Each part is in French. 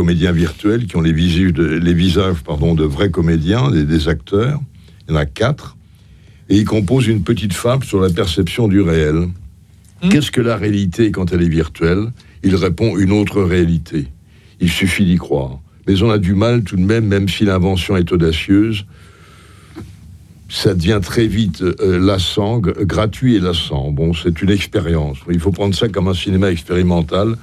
comédiens virtuels qui ont les visages de vrais comédiens, des acteurs. Il y en a 4. Et ils composent une petite fable sur la perception du réel. Qu'est-ce que la réalité quand elle est virtuelle ? Il répond une autre réalité. Il suffit d'y croire. Mais on a du mal tout de même si l'invention est audacieuse, ça devient très vite lassant, gratuit et lassant. Bon, c'est une expérience. Il faut prendre ça comme un cinéma expérimental.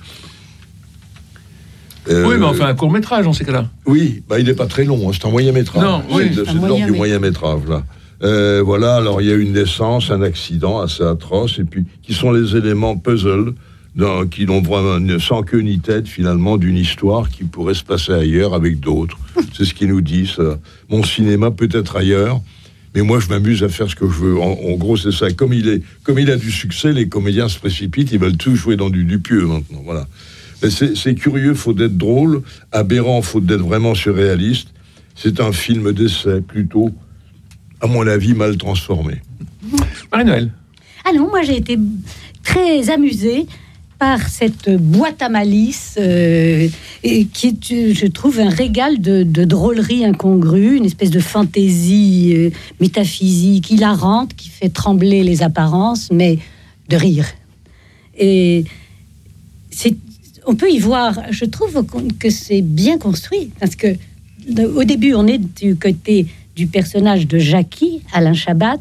Oui, mais enfin un court-métrage dans ces cas-là. Oui, il n'est pas très long, c'est un moyen-métrage. Non, oui, c'est de l'ordre du moyen-métrage, là. Voilà, alors il y a une naissance, un accident assez atroce, et puis qui sont les éléments puzzle, qui n'ont vraiment sans queue ni tête, finalement, d'une histoire qui pourrait se passer ailleurs avec d'autres. C'est ce qu'ils nous disent. Mon cinéma peut être ailleurs, mais moi, je m'amuse à faire ce que je veux. En gros, c'est ça. Comme il a du succès, les comédiens se précipitent, ils veulent tous jouer dans du pieux, maintenant. Voilà. Mais c'est curieux, faut d'être drôle. Aberrant, faut d'être vraiment surréaliste. C'est un film d'essai, plutôt, à mon avis, mal transformé. Marie-Noël. Ah non, moi, j'ai été très amusée par cette boîte à malice qui est, je trouve, un régal de drôlerie incongrue, une espèce de fantaisie métaphysique hilarante qui fait trembler les apparences, mais de rire. Et on peut y voir, je trouve que c'est bien construit, parce que au début, on est du côté du personnage de Jackie, Alain Chabat,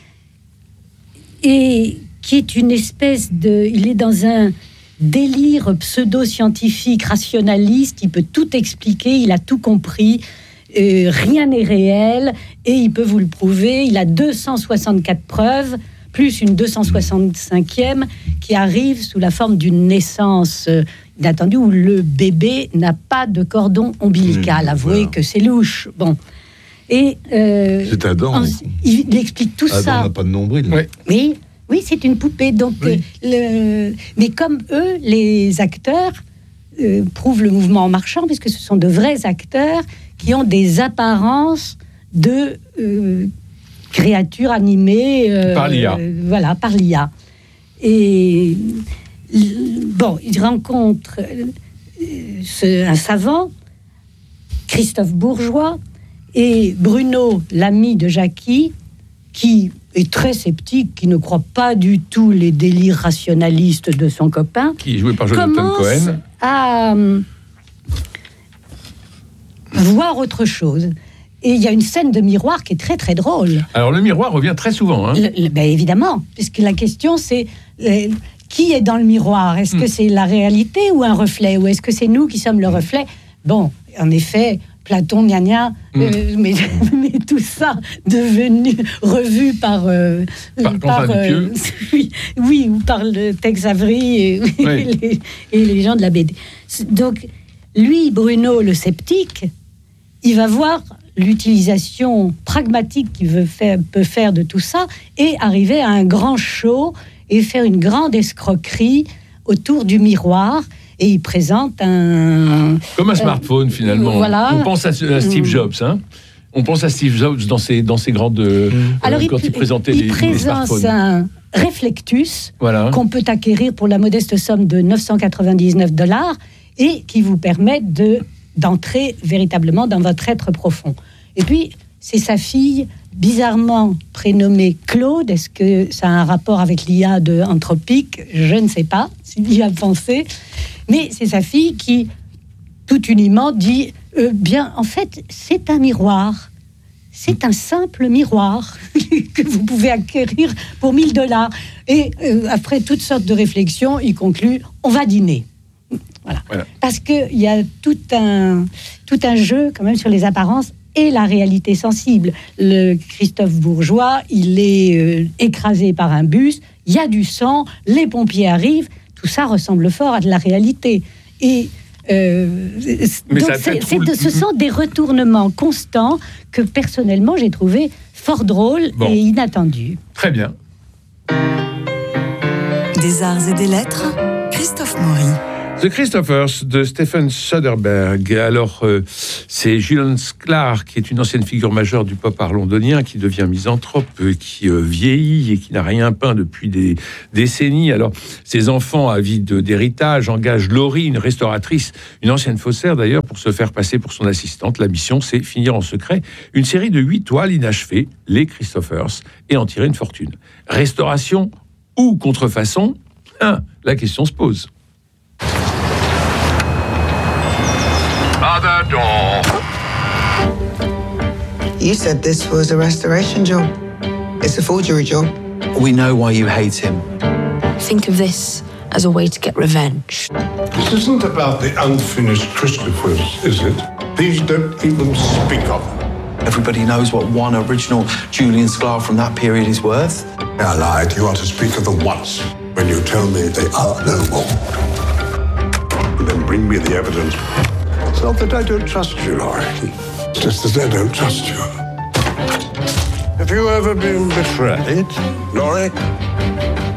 et qui est une espèce de... Il est dans un délire pseudo-scientifique, rationaliste, il peut tout expliquer, il a tout compris, rien n'est réel, et il peut vous le prouver, il a 264 preuves, plus une 265e, qui arrive sous la forme d'une naissance inattendue, où le bébé n'a pas de cordon ombilical. Avouez que c'est louche. Bon. Et, c'est Adam. Il explique tout ça. Adam n'a pas de nombril. Oui, c'est une poupée. Donc, mais comme eux, les acteurs prouvent le mouvement en marchant, puisque ce sont de vrais acteurs qui ont des apparences de créatures animées par l'IA. Voilà, par l'IA. Et bon, il rencontre un savant, Christophe Bourgeois, et Bruno, l'ami de Jackie, qui est très sceptique, qui ne croit pas du tout les délires rationalistes de son copain, qui est joué par Jonathan Cohen, à voir autre chose. Et il y a une scène de miroir qui est très très drôle. Alors le miroir revient très souvent. Hein. Évidemment, puisque la question c'est qui est dans le miroir ? Est-ce que c'est la réalité ou un reflet ? Ou est-ce que c'est nous qui sommes le reflet ? Bon, en effet... Platon, mais tout ça revu par oui, ou par le Tex Avery et les gens de la BD. Donc, lui, Bruno, le sceptique, il va voir l'utilisation pragmatique qu'il peut faire de tout ça et arriver à un grand show et faire une grande escroquerie autour du miroir. Et il présente comme un smartphone, finalement. Voilà. On pense à Steve Jobs, hein. On pense à Steve Jobs dans ses grandes... quand il présentait les smartphones. Il présente un Reflectus qu'on peut acquérir pour la modeste somme de $999 et qui vous permet d'entrer véritablement dans votre être profond. Et puis, c'est sa fille, bizarrement prénommée Claude. Est-ce que ça a un rapport avec l'IA de Anthropique ? Je ne sais pas s'il y a pensé. Mais c'est sa fille qui, tout uniment, dit bien, en fait, c'est un miroir. C'est un simple miroir que vous pouvez acquérir pour $1,000. Et après toutes sortes de réflexions, il conclut, on va dîner. Voilà. Parce qu'il y a tout un jeu, quand même, sur les apparences et la réalité sensible. Le Christophe Bourgeois, il est écrasé par un bus, il y a du sang, les pompiers arrivent, tout ça ressemble fort à de la réalité. Et ce sont des retournements constants que personnellement j'ai trouvé fort drôles et inattendus. Très bien. Des arts et des lettres, Christophe Maury. The Christophers de Stephen Soderbergh. Alors, c'est Julian Sklar, qui est une ancienne figure majeure du pop art londonien, qui devient misanthrope, qui vieillit et qui n'a rien peint depuis des décennies. Alors, ses enfants, avides d'héritage, engagent Laurie, une restauratrice, une ancienne faussaire d'ailleurs, pour se faire passer pour son assistante. La mission, c'est finir en secret une série de 8 toiles inachevées, les Christophers, et en tirer une fortune. Restauration ou contrefaçon ? La question se pose. Other door. You said this was a restoration job. It's a forgery job. We know why you hate him. Think of this as a way to get revenge. This isn't about the unfinished Christophers, is it? Please don't even speak of them. Everybody knows what one original Julian Sklar from that period is worth. I lied. You are to speak of them once. When you tell me they are no more. And then bring me the evidence. It's not that I don't trust you, Laurie. It's just that I don't trust you. Have you ever been betrayed, Laurie?